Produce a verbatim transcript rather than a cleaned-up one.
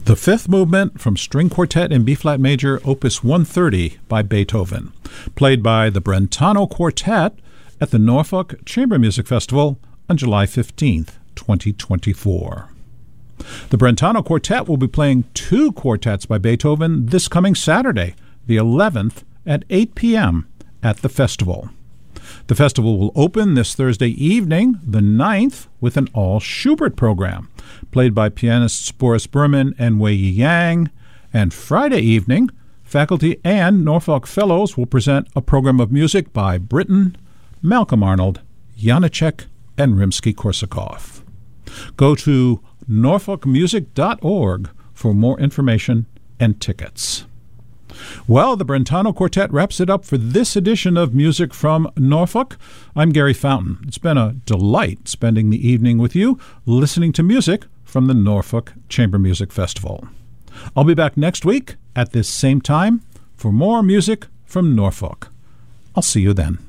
The fifth movement from String Quartet in B-flat major, Opus one thirty by Beethoven, played by the Brentano Quartet at the Norfolk Chamber Music Festival on July fifteenth, twenty twenty-four. The Brentano Quartet will be playing two quartets by Beethoven this coming Saturday, the eleventh, at eight p.m. at the festival. The festival will open this Thursday evening, the ninth, with an all-Schubert program, played by pianists Boris Berman and Wei Yang, and Friday evening, faculty and Norfolk Fellows will present a program of music by Britten, Malcolm Arnold, Janacek, and Rimsky-Korsakov. Go to norfolk music dot org for more information and tickets. Well, the Brentano Quartet wraps it up for this edition of Music from Norfolk. I'm Gary Fountain. It's been a delight spending the evening with you, listening to music from the Norfolk Chamber Music Festival. I'll be back next week at this same time for more music from Norfolk. I'll see you then.